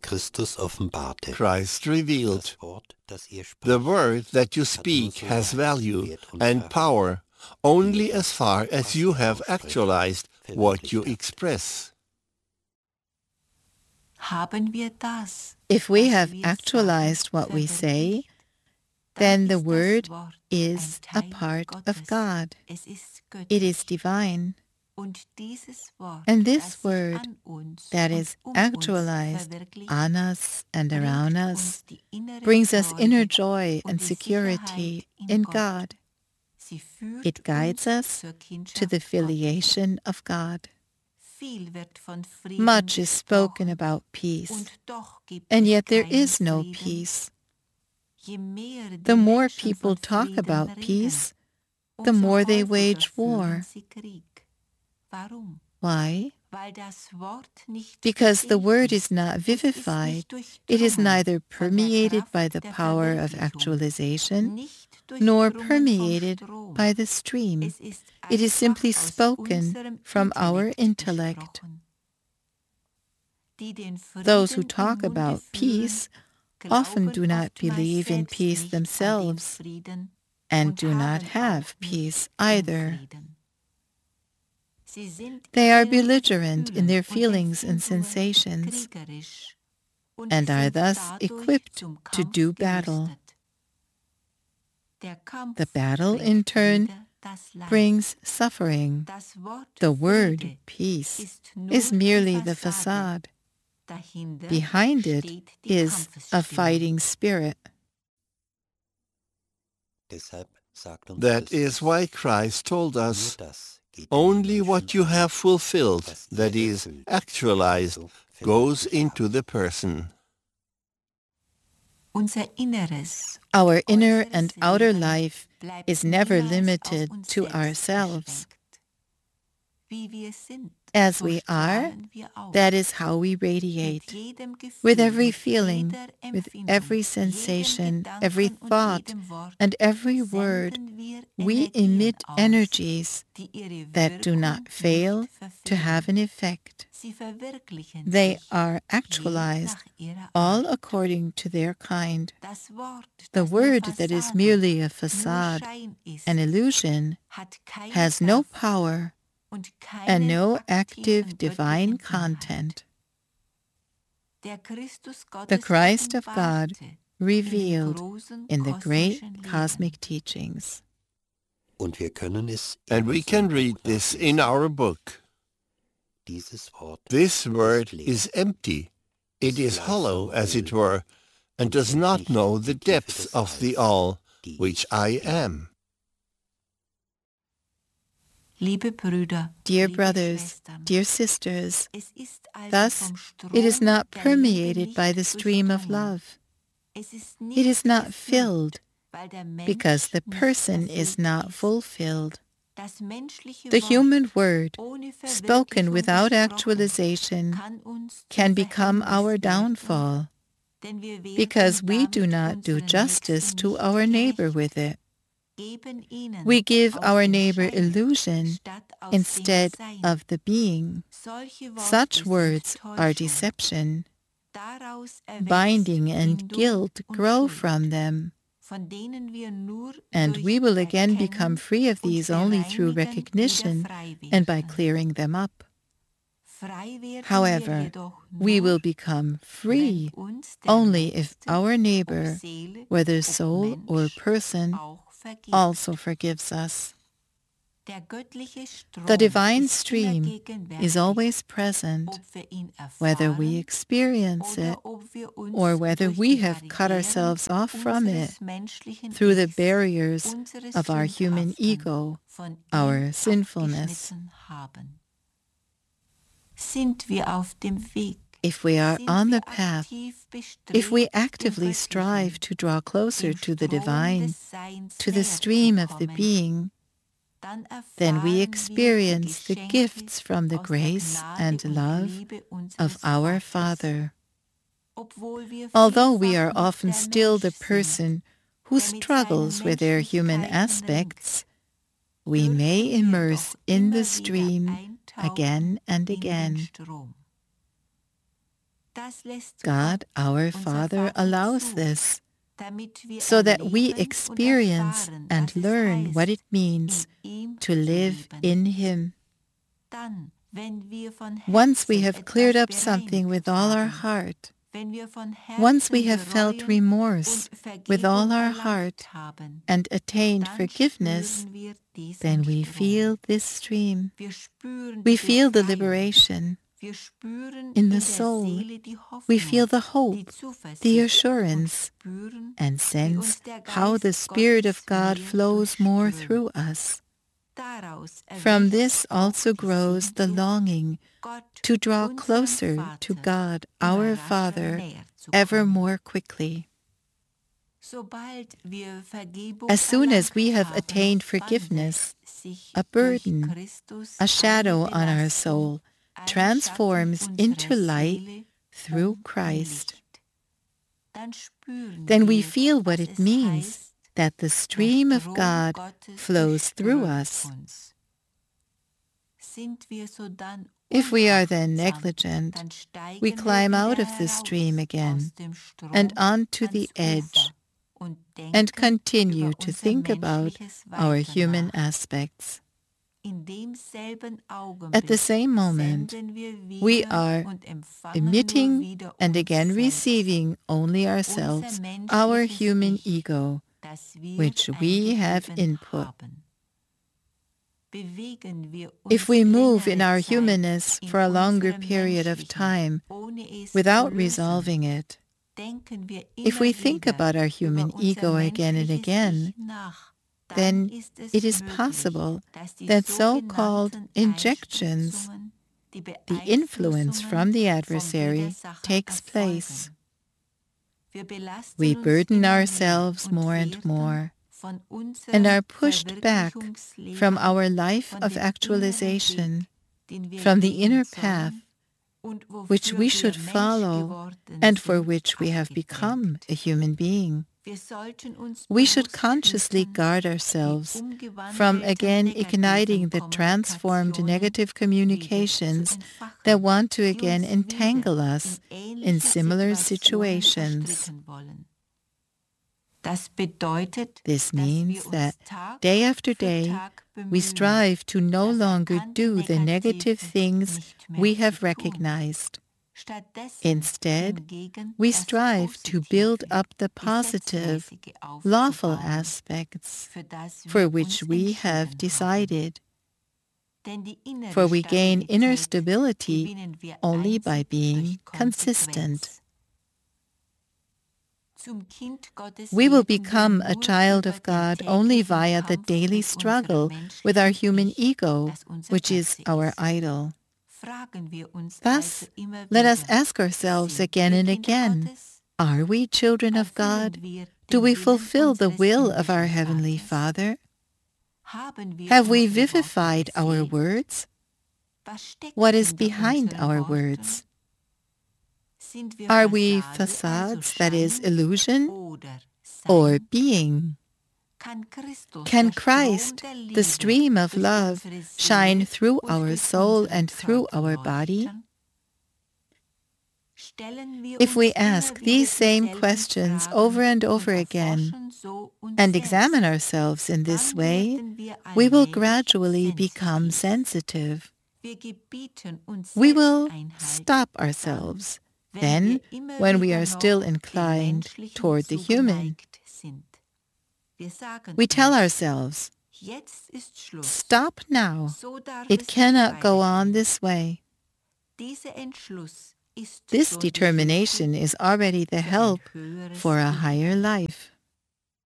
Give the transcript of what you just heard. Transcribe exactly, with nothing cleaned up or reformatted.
Christus offenbarte. Christ revealed. Das Wort, das ihr sprecht, The word that you speak has value and power only as far as you have actualized what you express. Haben wir das, If we was have wir actualized sagen, what we say, dann then the ist das word Wort is ein a Teil part of Gottes. God. Es ist It is göttlich. divine. Und dieses Wort, And das this sich word an uns that und is um uns actualized verwirklicht, on us and bringt around uns us die innere brings us Freude inner joy und and die security Sicherheit in Gott. God. Sie führt It guides uns us zur to Kindschaft the Gottes. filiation of God. Viel wird von Frieden Much is spoken gesprochen, about peace, und doch gibt and es yet there keinen is no Frieden. peace. Je mehr die The more Menschen people von talk Frieden about reden, peace, the umso more they häufiger wage war. führen sie Krieg. Warum? Why? Weil das Wort nicht Because the belebt word ist. is not Es ist vivified. nicht It is durchdrungen neither von der permeated Kraft by the der power of Verwirklichung, actualization, nicht nor durchdrungen vom permeated Strom. by the stream. Es ist It is einfach simply aus spoken unserem from our Intellekt intellect. gesprochen. Die den Those who Frieden talk im Munde about führen, peace often glauben do not oftmals believe in selbst peace nicht an den themselves Frieden and und do not haben have auch nicht peace den either. Frieden. Sie sind They in are ihren belligerent in Gefühlen their und feelings and Empfindungen sensations kriegerisch und and are sind thus dadurch equipped zum to Kampf do battle. gerüstet. Der Kampf The battle, bringt in turn, wieder das Leid. brings suffering. Das Wort The word, Friede peace, ist nur is merely die the Fassade. facade. Dahinter Behind it steht die is a Kampfesstimmung. fighting spirit. Deshalb sagt uns That Christus, is why Christ told nur us, das geht only den what you Menschen have an, fulfilled, was ihr that is, erfüllt, actualized, also goes verwirklicht into habt. the person. Unser Inneres, Our inner äußeres and outer Leben life bleibt is never niemals limited auf uns to selbst ourselves. beschränkt. Wie wir sind, As so we are, strahlen wir aus. that is how we Mit radiate. jedem Gefühl, With every mit feeling, jeder with Empfindung, every jedem sensation, Gedanken every und thought, jedem Wort and every word, senden wir we Energien emit aus, energies die ihre that do Wirkung not fail nicht to have verfehlen. an effect. Sie verwirklichen They sich, are je actualized, nach ihrer all Art. according to their kind. Das Wort, The das nur word that is Fassade, merely a nur facade, Schein ist, an illusion, hat keine has no Kraft power und and keinen no active aktiven divine göttlichen Inhalt. content. Der Christus The Gottes Christ of God offenbarte in den revealed großen in the great kosmischen Lehren. cosmic teachings. Und wir können es in And we unserem can read Buch this nachlesen. in our book. Dieses Wort This word leer, is empty. It is gleichsam hollow, as it hohl, were, and does kennt not nicht know die the Tiefe depths des of the Alls, all, die which ich I bin. am. Liebe Brüder, Dear liebe brothers, Schwestern, dear sisters, es ist also thus vom Strom it is not der Liebe permeated by nicht the stream of durchdrungen. love. Es ist It nicht is not gefüllt, filled weil der Mensch because the nicht person is erfüllt not ist. fulfilled. Das menschliche The Wort, human word, ohne spoken Verwirklichung without gesprochen, actualization, kann uns zum can become Verhängnis our werden, downfall denn wir werden because we do damit not do unseren justice Nächsten to nicht our neighbor gerecht, with it. geben ihnen We give aus our dem neighbor Schein illusion statt aus instead dem Sein. of the being. Solche Worte Such words sind are Täuschung. deception. Daraus erwächst Binding and Bindung guilt und grow Schuld, from them, von denen wir nur and durch we will again Erkennen become free of und these only through Bereinigen recognition wieder frei and by werden. clearing them up. Frei werden wir However, jedoch we nur, will become free wenn uns der only if Nächste, our ob neighbor, Seele, whether ob soul or Mensch, person, auch vergibt. also forgives us. Der göttliche Strom The divine ist stream immer gegenwärtig, is always present, ob wir ihn whether we erfahren experience it oder ob wir uns or whether durch we die have cut Barrieren ourselves off from it unseres menschlichen through the Ichs, barriers unseres of our human Sündhaften, ego, von our ihm sinfulness. abgeschnitten haben. Sind wir auf dem Weg, If we are sind on wir the path, aktiv if we bestrebt, dem actively strive Göttlichen, to draw closer dem to the Strom divine, des Seins to the näher stream zu of the kommen, being, dann then erfahren we wir experience die the Geschenke gifts from the aus der grace Gnade and und love Liebe unseres of our Vaters. Father. Obwohl wir Although we vielfach are nicht often der still the Mensch sind, person who der mit struggles seinen with their human Menschlichkeiten aspects, ringt, we may dürfen wir immerse doch in immer the wieder stream eintauchen again and in den again. Strom. Das Das lässt God, our unser Father, Vater allows zu, this damit wir so that we erleben und experience erfahren, and was es learn what it heißt, means in ihm to zu live leben. in Him. Dann, wenn wir von Once we Herzen have cleared etwas up something bereinigt with all our haben, heart, wenn wir von once we Herzen have felt bereuen remorse und with all Vergebung our erlangt heart haben, and attained dann forgiveness, spüren wir diesen then we Strom. feel this stream. Wir spüren We die feel the Befreiung. liberation. Wir spüren In the in der soul, Seele die Hoffnung, we feel the die hope, Zuversicht the und assurance, spüren, and wie sense uns der how the Geist Spirit Gottes of God mehr flows more durchströmt. through us. Daraus From erwächst this auch also die grows the Sehnsucht, longing Gott, to draw unseren closer to Vater, God, immer our rascher Father, näher zu ever kommen. more quickly. Sobald wir Vergebung As soon as we erlangt have haben, attained wandelt forgiveness, sich a durch burden, Christus a shadow alle on our Belastung, soul, alle transforms Schatten into unserer light Seele through um in Christ. Licht. Dann spüren Then we wir, feel what was it es means heißt, that the der stream of Strom God Gottes flows through durchströmt us. uns. Sind wir sodann If we are then unachtsam, negligent, dann steigen we wir climb wieder out of the heraus stream again aus dem Strom and onto the ans edge Ufer und denken and continue über to unser think about menschliches our Weiter human nach. aspects. In demselben At the Augenblick same moment, senden wir we wieder are und empfangen nur emitting wieder and uns again selbst, receiving only unser ourselves, our menschliches human Ich, ego, das wir which we have eingegeben input. haben. Bewegen wir If uns we move in längere our Zeit humanness in for a longer unserem period of Menschlichen, time ohne es without zu lösen, resolving it, denken wir if immer we think wieder about our über human unser ego again and menschliches again, Ich nach, dann then ist es it is möglich, possible dass die that so-called sogenannten injections, Einspritzungen, die the influence from the Beeinflussungen vom adversary, Widersacher takes place. erfolgen. Wir belasten We uns burden immer mehr ourselves und more and werden more von unserem and are pushed back Verwirklichungsleben, from our life von of dem inneren actualization, Weg, den wir from the gehen inner sollen path und which wofür we wir should Mensch follow geworden and for sind, which we have become abgedrängt. a human being. Wir sollten uns We should bewusst consciously hüten, guard die ourselves umgewandelte from again negativen igniting the transformed Kommunikationen negative wieder zu communications entfachen, that want to die again uns entangle wieder us in in ähnliche similar Situationen situations. verstricken wollen. Das bedeutet, This dass wir means uns that Tag day after für day Tag we bemühen, strive to no das longer erkannte do the negative Negative things nicht mehr we zu have tun. recognized. Stattdessen Instead, hingegen we das strive to build Positive, up the die positive, Gesetzmäßige lawful aufzubauen, aspects für das wir for which uns we have entschieden haben. decided. Denn die innere For we gain inner Stabilität stability gewinnen wir only by einzig being durch consistent. Konsequenz. Zum Kind Gottes We will werden wir become a nur child über of den God only täglichen via the Kampf daily mit unserem struggle with our menschlichen human Ich, ego, das unser which is Götze our ist. idol. Fragen wir uns Thus, also immer let us wieder, ask ourselves sind again wir and Kinder again, Gottes? are we children of Erfüllen God? wir Do den we Willen fulfill the unseres will of our himmlischen Heavenly Vaters? Father? Haben wir Have we unsere Worte vivified our gepflegt? words? Was steckt What is hinter behind unseren our Worten? words? Sind wir Are we Fassade, also facades, that is, Schein, illusion, oder or Sein? being? Kann Christus, Can der Strom Christ, der the Liebe, stream of durch love, unsere shine Seele through und our durch soul unseren and through Körper our body? leuchten? Stellen wir If uns we immer ask wieder these same dieselben questions Fragen over and und over again erforschen so uns and selbst, examine ourselves in this dann way, werden wir we will allmählich gradually become sensitiv. sensitive. Wir gebieten uns We selbst will Einhalt, stop dann, ourselves wenn then wir immer when we wieder are noch still dem inclined Menschlichen toward the human. zugeneigt sind. Wir sagen We tell uns, ourselves, jetzt ist Schluss. stop now. So darf es It nicht cannot go on weitergehen. this way. Dieser Entschluss ist This schon die determination Hilfe is already the für ein help höheres for a Ich. higher life.